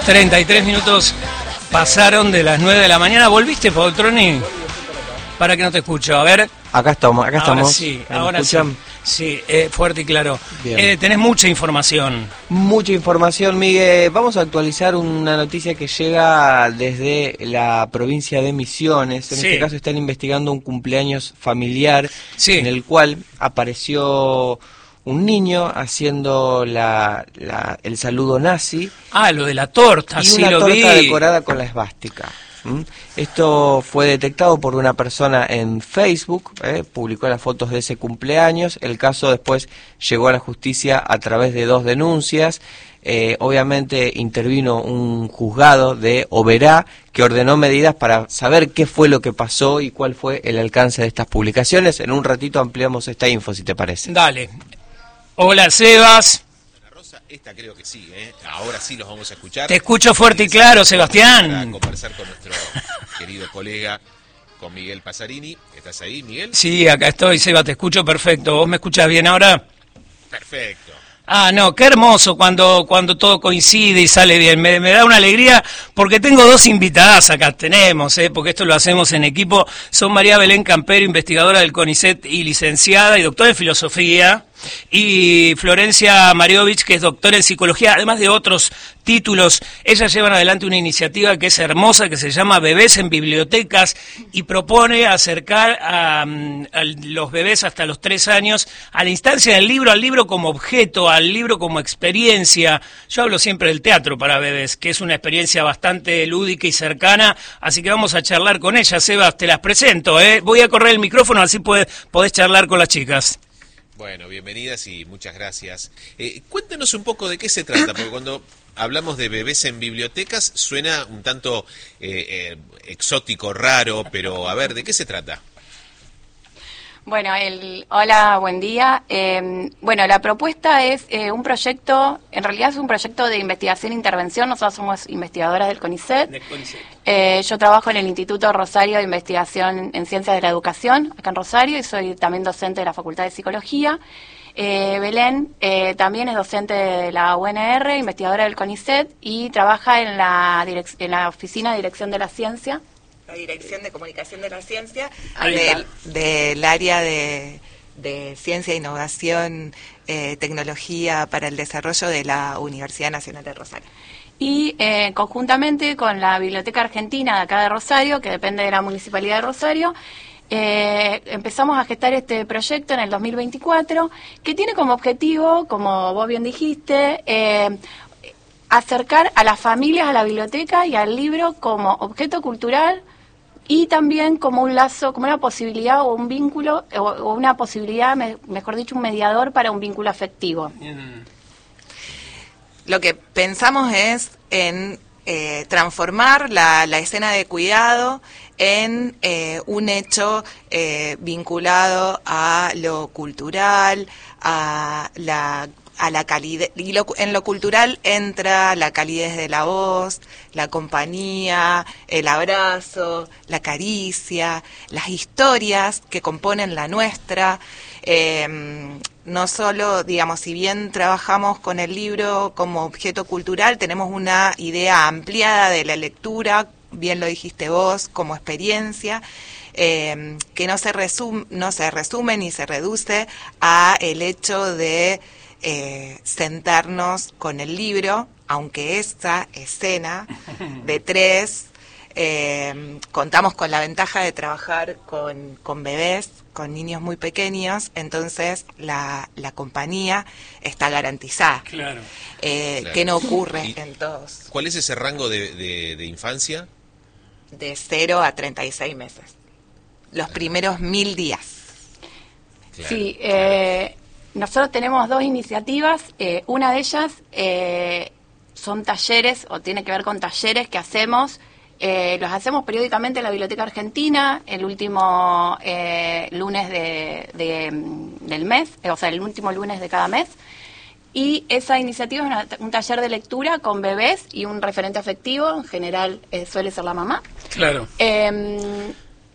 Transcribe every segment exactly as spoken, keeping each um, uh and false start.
treinta y tres minutos pasaron de las nueve de la mañana. ¿Volviste, Poltroni? Para que no te escucho. A ver. Acá estamos, acá ahora estamos. Sí, ¿Me ahora escuchan? sí. Sí, eh, fuerte y claro. Eh, tenés mucha información. Mucha información, Miguel. Vamos a actualizar una noticia que llega desde la provincia de Misiones. En Sí. este caso están investigando un cumpleaños familiar Sí. en el cual apareció un niño haciendo la, la, el saludo nazi. Ah, lo de la torta, y sí una lo torta vi. decorada con la esvástica. ¿Mm? Esto fue detectado por una persona en Facebook, eh, publicó las fotos de ese cumpleaños. El caso después llegó a la justicia a través de dos denuncias. Eh, obviamente intervino un juzgado de Oberá que ordenó medidas para saber qué fue lo que pasó y cuál fue el alcance de estas publicaciones. En un ratito ampliamos esta info, si te parece. Dale. Hola, Sebas. Esta creo que sí, ¿eh? Ahora sí los vamos a escuchar. Te escucho fuerte y claro, Sebastián. Para conversar con nuestro querido colega, con Miguel Pasarini. ¿Estás ahí, Miguel? Sí, acá estoy, Seba, te escucho perfecto. ¿Vos me escuchás bien ahora? Perfecto. Ah, no, qué hermoso cuando cuando todo coincide y sale bien. Me, me da una alegría porque tengo dos invitadas acá, tenemos, eh, porque esto lo hacemos en equipo. Son María Belén Campero, investigadora del CONICET y licenciada y doctora en filosofía, y Florencia Mariovich, que es doctora en psicología, además de otros títulos. Ellas llevan adelante una iniciativa que es hermosa, que se llama Bebés en Bibliotecas, y propone acercar a, a los bebés hasta los tres años a la instancia del libro, al libro como objeto, al libro como experiencia. Yo hablo siempre del teatro para bebés, que es una experiencia bastante lúdica y cercana, así que vamos a charlar con ellas. Sebas, te las presento, ¿eh? Voy a correr el micrófono, así puede, podés charlar con las chicas. Bueno, bienvenidas y muchas gracias. Eh, cuéntanos un poco de qué se trata, porque cuando hablamos de bebés en bibliotecas suena un tanto eh, eh, exótico, raro, pero a ver, ¿de qué se trata? Bueno, el, hola, buen día. Eh, bueno, la propuesta es eh, un proyecto, en realidad es un proyecto de investigación e intervención. Nosotros somos investigadoras del CONICET. Del CONICET. Eh, yo trabajo en el Instituto Rosario de Investigación en Ciencias de la Educación, acá en Rosario, y soy también docente de la Facultad de Psicología. Eh, Belén eh, también es docente de la U N R, investigadora del CONICET, y trabaja en la, direc- en la Oficina de Dirección de la Ciencia. La Dirección de Comunicación de la Ciencia, Ahí del, del área de, de Ciencia, Innovación, eh, Tecnología para el Desarrollo de la Universidad Nacional de Rosario. Y eh, conjuntamente con la Biblioteca Argentina de acá de Rosario, que depende de la Municipalidad de Rosario, eh, empezamos a gestar este proyecto en el dos mil veinticuatro, que tiene como objetivo, como vos bien dijiste, eh, acercar a las familias a la biblioteca y al libro como objeto cultural, y también como un lazo, como una posibilidad o un vínculo, o, o una posibilidad, me, mejor dicho, un mediador para un vínculo afectivo. Mm. Lo que pensamos es en eh, transformar la, la escena de cuidado en eh, un hecho eh, vinculado a lo cultural, a la a la calidez, y lo, en lo cultural entra la calidez de la voz, la compañía, el abrazo, la caricia, las historias que componen la nuestra. Eh, no solo, digamos, si bien trabajamos con el libro como objeto cultural, tenemos una idea ampliada de la lectura, bien lo dijiste vos, como experiencia, eh, que no se resume, no se resume ni se reduce a el hecho de Eh, sentarnos con el libro, aunque esta escena de tres, eh, contamos con la ventaja de trabajar con, con bebés, con niños muy pequeños, entonces la, la compañía está garantizada. Claro. Eh, Claro. que no ocurre ¿Y en todos, ¿Cuál es ese rango de, de, de infancia? de cero a treinta y seis meses, los primeros mil días. Claro, Sí, claro. eh, nosotros tenemos dos iniciativas. Eh, una de ellas eh, son talleres, o tiene que ver con talleres que hacemos. Eh, los hacemos periódicamente en la Biblioteca Argentina, el último eh, lunes de, de, del mes, eh, o sea, el último lunes de cada mes. Y esa iniciativa es una, un taller de lectura con bebés y un referente afectivo, en general eh, suele ser la mamá. Claro. Eh,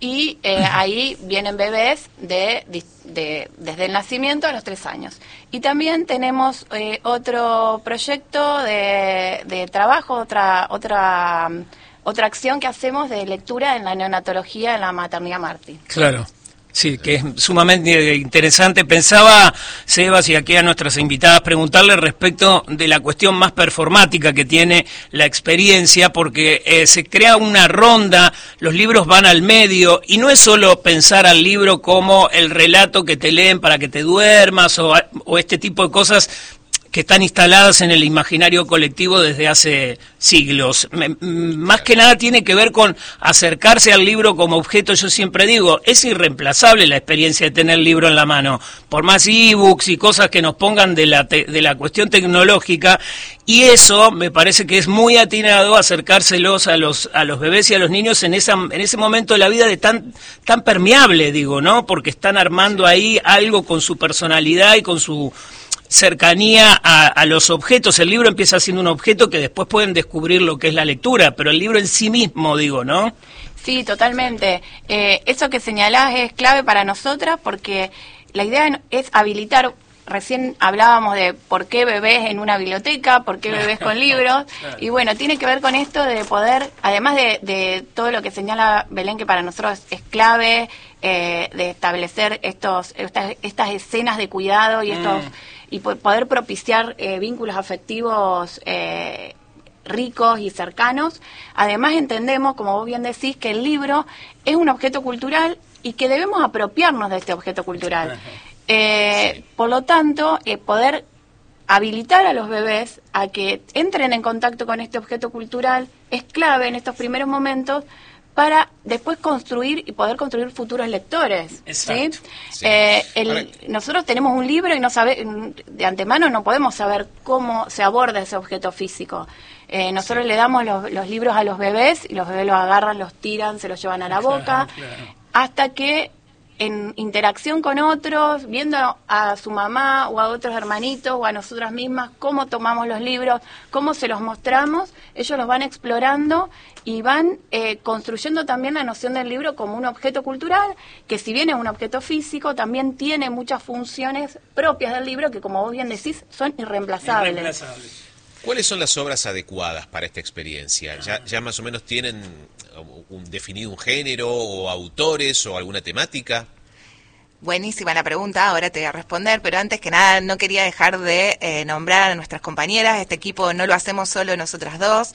y eh, ahí vienen bebés de, de, de, desde el nacimiento a los tres años. Y también tenemos eh, otro proyecto de, de trabajo, otra otra otra acción que hacemos de lectura en la neonatología en la maternidad Martín. Claro. Sí, que es sumamente interesante. Pensaba, Sebas, y aquí a nuestras invitadas, preguntarle respecto de la cuestión más performática que tiene la experiencia, porque eh, se crea una ronda, los libros van al medio, y no es solo pensar al libro como el relato que te leen para que te duermas, o, o este tipo de cosas que están instaladas en el imaginario colectivo desde hace siglos. Más que nada tiene que ver con acercarse al libro como objeto. Yo siempre digo, es irreemplazable la experiencia de tener el libro en la mano, por más ebooks y cosas que nos pongan de la, te, de la cuestión tecnológica, y eso me parece que es muy atinado acercárselos a los a los bebés y a los niños en esa en ese momento de la vida de tan tan permeable, digo, ¿no? Porque están armando ahí algo con su personalidad y con su cercanía a, a los objetos. El libro empieza siendo un objeto que después pueden descubrir lo que es la lectura, pero el libro en sí mismo, digo, ¿no? Sí, totalmente. Eh, eso que señalás es clave para nosotras porque la idea es habilitar. Recién hablábamos de por qué bebés en una biblioteca, por qué bebés con libros, y bueno, tiene que ver con esto de poder, además de, de todo lo que señala Belén, que para nosotros es clave, eh, de establecer estos estas, estas escenas de cuidado y estos mm. y poder propiciar eh, vínculos afectivos eh, ricos y cercanos. Además entendemos, como vos bien decís, que el libro es un objeto cultural y que debemos apropiarnos de este objeto cultural. Eh, sí. Por lo tanto, eh, poder habilitar a los bebés a que entren en contacto con este objeto cultural es clave en estos primeros momentos para después construir y poder construir futuros lectores. ¿sí? Sí. Eh, el, nosotros tenemos un libro y no sabe, de antemano no podemos saber cómo se aborda ese objeto físico. Eh, nosotros sí. le damos los, los libros a los bebés y los bebés los agarran, los tiran, se los llevan a la boca, claro, claro. hasta que en interacción con otros, viendo a su mamá o a otros hermanitos o a nosotras mismas, cómo tomamos los libros, cómo se los mostramos, ellos los van explorando y van eh, construyendo también la noción del libro como un objeto cultural, que si bien es un objeto físico, también tiene muchas funciones propias del libro que, como vos bien decís, son irreemplazables. irreemplazables. ¿Cuáles son las obras adecuadas para esta experiencia? ¿Ya, ya más o menos tienen un, definido un género o autores o alguna temática? Buenísima la pregunta, ahora te voy a responder, pero antes que nada no quería dejar de eh, nombrar a nuestras compañeras. Este equipo no lo hacemos solo nosotras dos,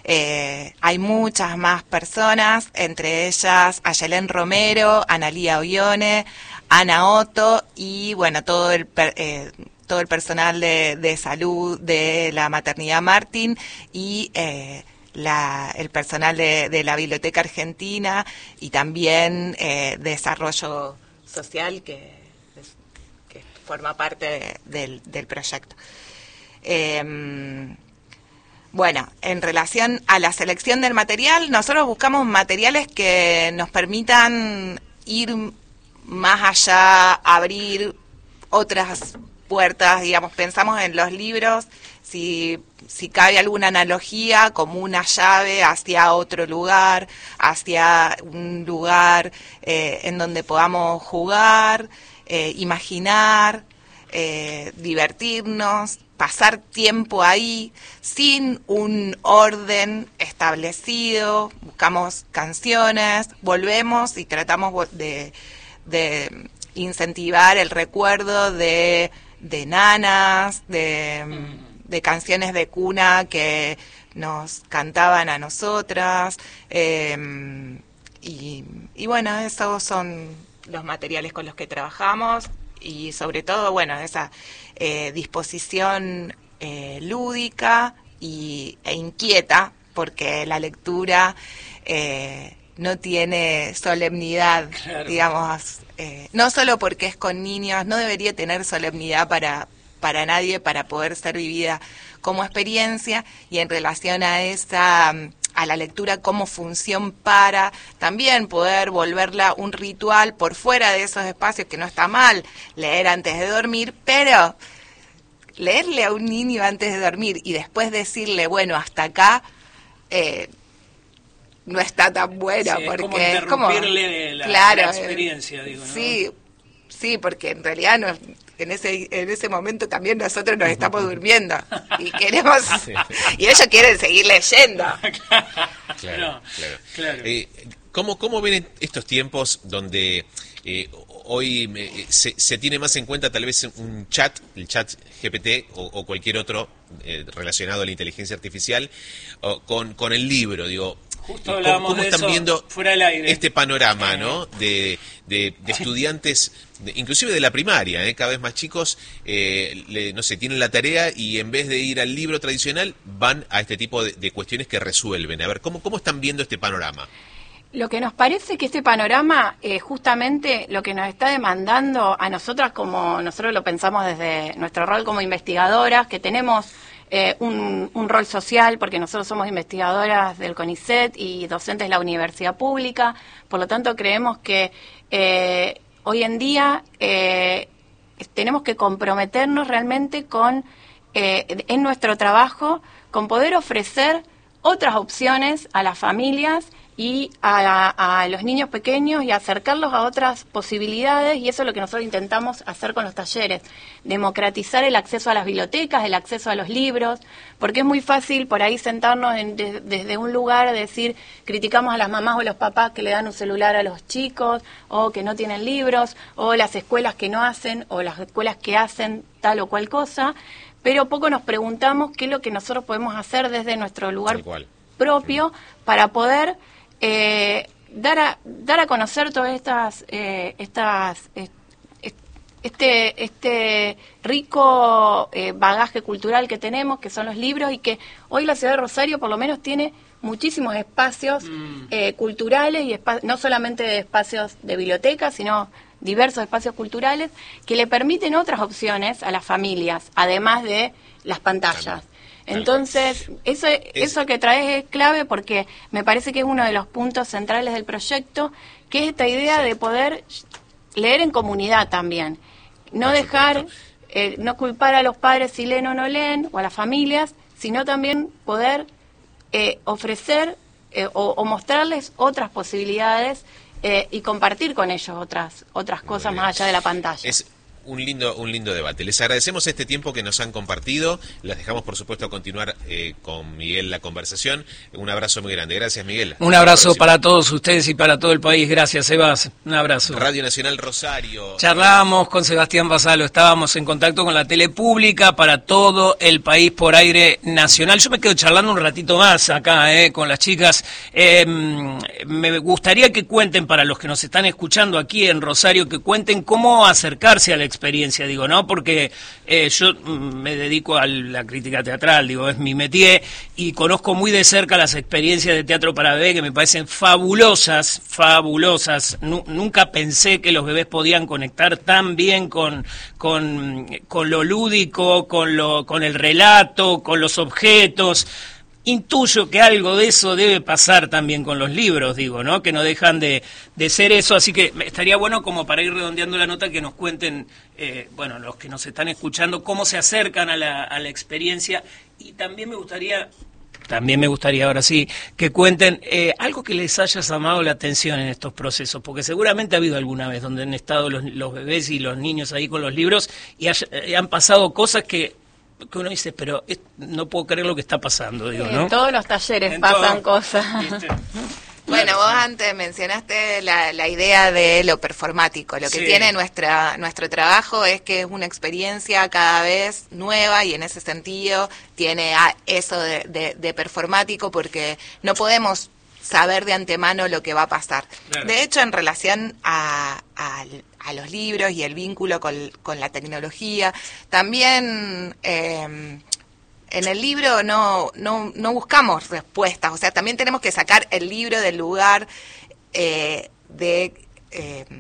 eh, hay muchas más personas, entre ellas Ayelén Romero, Analía Ollone, Ana Otto y bueno, todo el... Eh, todo el personal de, de salud de la maternidad Martín y eh, la, el personal de, de la Biblioteca Argentina y también eh, desarrollo social que, que forma parte de, del, del proyecto. Eh, bueno, en relación a la selección del material, nosotros buscamos materiales que nos permitan ir más allá, abrir otras puertas, digamos, pensamos en los libros, si, si cabe alguna analogía como una llave hacia otro lugar, hacia un lugar eh, en donde podamos jugar, eh, imaginar, eh, divertirnos, pasar tiempo ahí sin un orden establecido, buscamos canciones, volvemos y tratamos de, de incentivar el recuerdo de de nanas, de, mm. de canciones de cuna que nos cantaban a nosotras, eh, y, y bueno, esos son los materiales con los que trabajamos y sobre todo, bueno, esa eh, disposición eh, lúdica y, e inquieta, porque la lectura eh, no tiene solemnidad, claro. digamos, eh, no solo porque es con niños, no debería tener solemnidad para, para nadie, para poder ser vivida como experiencia, y en relación a esa, a la lectura como función para también poder volverla un ritual por fuera de esos espacios, que no está mal leer antes de dormir, pero leerle a un niño antes de dormir y después decirle, bueno, hasta acá, eh, no está tan bueno, Sí, porque es como interrumpirle la, claro, la experiencia, digo, ¿no? Sí, sí, porque en realidad nos, en ese en ese momento también nosotros nos estamos durmiendo y queremos Sí. y ellos quieren seguir leyendo. Claro, No, claro. claro. Eh, ¿cómo, ¿Cómo ven estos tiempos donde eh, hoy eh, se, se tiene más en cuenta tal vez un chat, el chat G P T o, o cualquier otro eh, relacionado a la inteligencia artificial, o con, con el libro? Digo, Justo ¿cómo, hablábamos cómo de están eso viendo fuera del aire. este panorama, ¿no? de, de, de estudiantes, de- inclusive de la primaria, ¿eh? Cada vez más chicos, eh, le- no sé, tienen la tarea y en vez de ir al libro tradicional, van a este tipo de, de cuestiones que resuelven. A ver, ¿cómo, cómo están viendo este panorama? Lo que nos parece que este panorama, eh, justamente lo que nos está demandando a nosotras, como nosotros lo pensamos desde nuestro rol como investigadoras, que tenemos eh, un, un rol social, porque nosotros somos investigadoras del CONICET y docentes de la universidad pública, por lo tanto creemos que eh, hoy en día eh, tenemos que comprometernos realmente con, eh, en nuestro trabajo, con poder ofrecer otras opciones a las familias y a, a los niños pequeños y acercarlos a otras posibilidades, y eso es lo que nosotros intentamos hacer con los talleres, democratizar el acceso a las bibliotecas, el acceso a los libros, porque es muy fácil por ahí sentarnos en, de, desde un lugar, decir, criticamos a las mamás o los papás que le dan un celular a los chicos, o que no tienen libros, o las escuelas que no hacen, o las escuelas que hacen tal o cual cosa, pero poco nos preguntamos qué es lo que nosotros podemos hacer desde nuestro lugar Tal cual. propio para poder eh, dar a dar a conocer todas estas eh, estas eh, este este rico eh, bagaje cultural que tenemos, que son los libros, y que hoy la ciudad de Rosario por lo menos tiene muchísimos espacios Mm. eh, culturales y espa- no solamente espacios de bibliotecas, sino diversos espacios culturales que le permiten otras opciones a las familias, además de las pantallas. Tal cual. Entonces, eso, eso que traes es clave, porque me parece que es uno de los puntos centrales del proyecto, que es esta idea de poder leer en comunidad también. No Por dejar, supuesto. eh, no culpar a los padres si leen o no leen, o a las familias, sino también poder eh, ofrecer eh, o, o mostrarles otras posibilidades eh, y compartir con ellos otras otras cosas Muy más bien. allá de la pantalla. Es un lindo, un lindo debate. Les agradecemos este tiempo que nos han compartido. Les dejamos, por supuesto, a continuar eh, con Miguel la conversación. Un abrazo muy grande. Gracias, Miguel. Un Hasta la abrazo próxima. para todos ustedes y para todo el país. Gracias, Sebas. Un abrazo. Radio Nacional Rosario. Charlábamos con Sebastián Basalo, estábamos en contacto con la tele pública para todo el país por aire nacional. Yo me quedo charlando un ratito más acá eh, con las chicas. Eh, me gustaría que cuenten, para los que nos están escuchando aquí en Rosario, que cuenten cómo acercarse a la experiencia, digo, ¿no? Porque eh, yo mm, me dedico a la crítica teatral, digo, es mi métier, y conozco muy de cerca las experiencias de teatro para bebé, que me parecen fabulosas, fabulosas. Nu- nunca pensé que los bebés podían conectar tan bien con, con, con lo lúdico, con, lo, con el relato, con los objetos. Intuyo que algo de eso debe pasar también con los libros, digo, ¿no? Que no dejan de, de ser eso, así que estaría bueno, como para ir redondeando la nota, que nos cuenten, eh, bueno, los que nos están escuchando, cómo se acercan a la, a la experiencia, y también me gustaría, también me gustaría ahora sí, que cuenten eh, algo que les haya llamado la atención en estos procesos, porque seguramente ha habido alguna vez donde han estado los, los bebés y los niños ahí con los libros y haya- eh, han pasado cosas que que uno dice, pero es- no puedo creer lo que está pasando, digo, ¿no? En todos los talleres En pasan todo, cosas. ¿viste? Bueno, Claro, vos sí. antes mencionaste la, la idea de lo performático. Lo que Sí. tiene nuestra nuestro trabajo es que es una experiencia cada vez nueva, y en ese sentido tiene a- eso de, de- de performático, porque no podemos saber de antemano lo que va a pasar. Claro. De hecho, en relación a, a- a los libros y el vínculo con, con la tecnología, también... eh, en el libro no, no, no buscamos respuestas, o sea, también tenemos que sacar el libro del lugar eh, de, eh,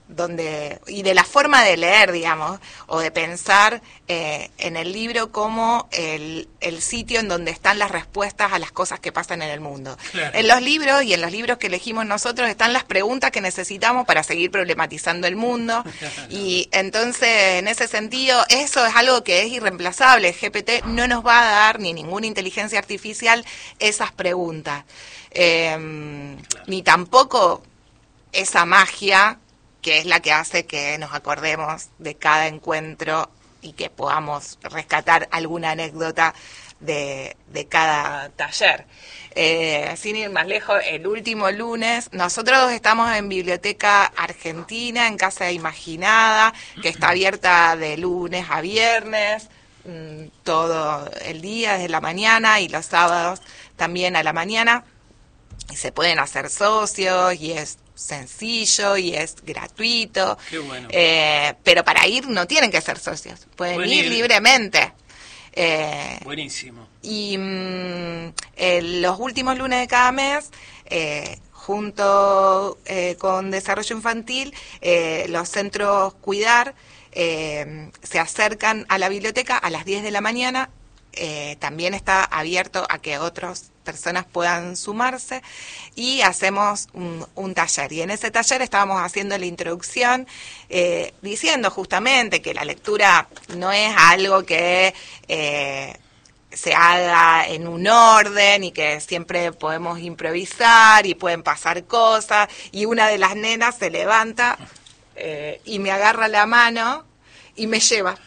donde y de la forma de leer, digamos, o de pensar eh, en el libro como el, el sitio en donde están las respuestas a las cosas que pasan en el mundo. Claro. En los libros y en los libros que elegimos nosotros están las preguntas que necesitamos para seguir problematizando el mundo y entonces en ese sentido eso es algo que es irreemplazable. El G P T no nos va a dar, ni ninguna inteligencia artificial, esas preguntas. Eh, claro. Ni tampoco esa magia que es la que hace que nos acordemos de cada encuentro y que podamos rescatar alguna anécdota de, de cada taller. Eh, sin ir más lejos, el último lunes, nosotros estamos en Biblioteca Argentina, en Casa Imaginada, que está abierta de lunes a viernes, mmm, todo el día, desde la mañana, y los sábados también a la mañana. Y se pueden hacer socios, y es sencillo y es gratuito. Qué bueno. eh, pero para ir no tienen que ser socios, pueden Buen ir, ir libremente. Eh, Buenísimo. Y mmm, eh, los últimos lunes de cada mes, eh, junto eh, con Desarrollo Infantil, eh, los centros Cuidar eh, se acercan a la biblioteca a las diez de la mañana. Eh, también está abierto a que otras personas puedan sumarse y hacemos un, un taller. Y en ese taller estábamos haciendo la introducción, eh, diciendo justamente que la lectura no es algo que eh, se haga en un orden y que siempre podemos improvisar y pueden pasar cosas. Y una de las nenas se levanta eh, y me agarra la mano y me lleva.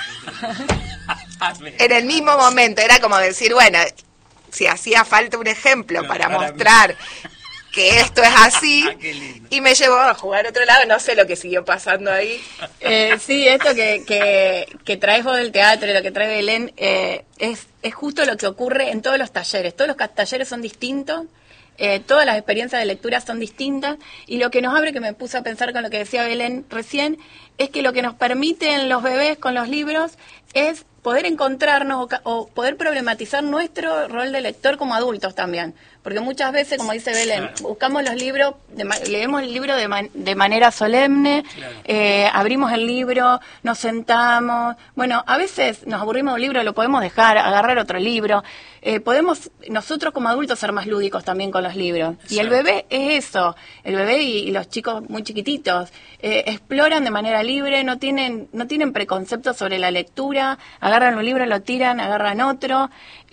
En el mismo momento, era como decir, bueno, si hacía falta un ejemplo no, para, para mostrar mí. Que esto es así, y me llevó a jugar a otro lado, no sé lo que siguió pasando ahí. Eh, sí, esto que, que, que traes vos del teatro, lo que trae Belén, eh, es, es justo lo que ocurre en todos los talleres. Todos los talleres son distintos. Eh, todas las experiencias de lectura son distintas y lo que nos abre, que me puse a pensar con lo que decía Belén recién, es que lo que nos permiten los bebés con los libros es poder encontrarnos o, o poder problematizar nuestro rol de lector como adultos también. Porque muchas veces, como dice Belén, claro. buscamos los libros, de, leemos el libro de, man, de manera solemne, claro. eh, abrimos el libro, nos sentamos. Bueno, a veces nos aburrimos de un libro, lo podemos dejar, agarrar otro libro. Eh, podemos nosotros como adultos ser más lúdicos también con los libros. Exacto. Y el bebé es eso. El bebé y, y los chicos muy chiquititos eh, exploran de manera libre, no tienen, no tienen preconceptos sobre la lectura, agarran un libro, lo tiran, agarran otro.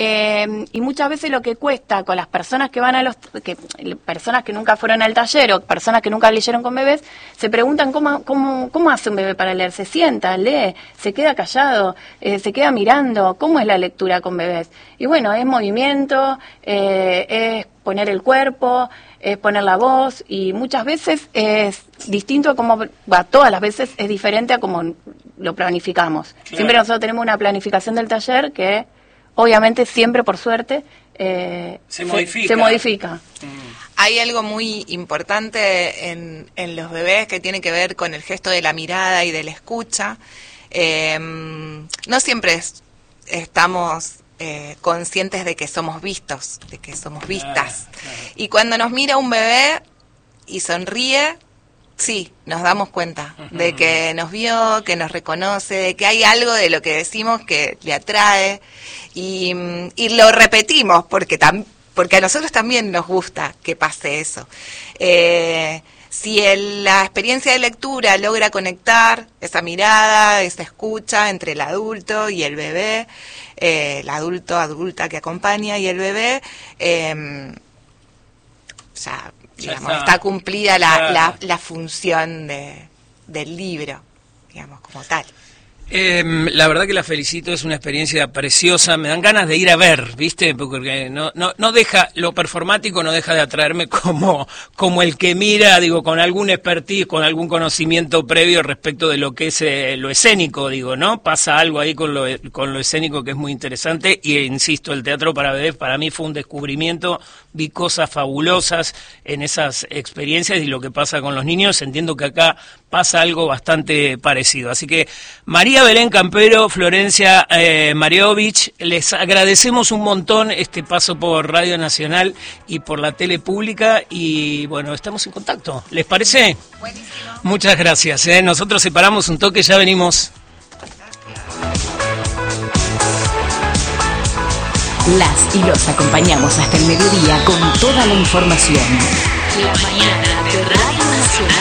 Eh, y muchas veces lo que cuesta con las personas que van a los que personas que nunca fueron al taller o personas que nunca leyeron con bebés se preguntan cómo cómo cómo hace un bebé para leer. Se sienta, lee, se queda callado, eh, se queda mirando. ¿Cómo es la lectura con bebés? Y bueno, es movimiento, eh, es poner el cuerpo, es poner la voz, y muchas veces es distinto a como, bueno, todas las veces es diferente a como lo planificamos. Claro. Siempre nosotros tenemos una planificación del taller que obviamente siempre, por suerte, eh, se modifica. Se, se modifica. Mm. Hay algo muy importante en, en los bebés que tiene que ver con el gesto de la mirada y de la escucha. Eh, no siempre es, estamos eh, conscientes de que somos vistos, de que somos vistas. Claro, claro. Y cuando nos mira un bebé y sonríe, sí, nos damos cuenta de que nos vio, que nos reconoce, de que hay algo de lo que decimos que le atrae, y, y lo repetimos porque, tam, porque a nosotros también nos gusta que pase eso. Eh, si el, la experiencia de lectura logra conectar esa mirada, esa escucha entre el adulto y el bebé, eh, el adulto, adulta que acompaña y el bebé, eh, ya... Digamos, está. está cumplida la, claro. la, la función de, del libro, digamos, como tal. Eh, la verdad que la felicito, es una experiencia preciosa, me dan ganas de ir a ver, ¿viste? Porque no no no deja, lo performático no deja de atraerme como como el que mira, digo, con algún expertise, con algún conocimiento previo respecto de lo que es eh, lo escénico, digo, ¿no? Pasa algo ahí con lo con lo escénico que es muy interesante, y insisto, el teatro para bebés para mí fue un descubrimiento, vi cosas fabulosas en esas experiencias, y lo que pasa con los niños, entiendo que acá pasa algo bastante parecido. Así que María Belén Campero, Florencia eh, Mariovich, les agradecemos un montón este paso por Radio Nacional y por la tele pública, y bueno, estamos en contacto. ¿Les parece? Buenísimo. Muchas gracias. ¿eh? Nosotros separamos un toque, ya venimos. Las y los acompañamos hasta el mediodía con toda la información. La mañana de Radio Nacional.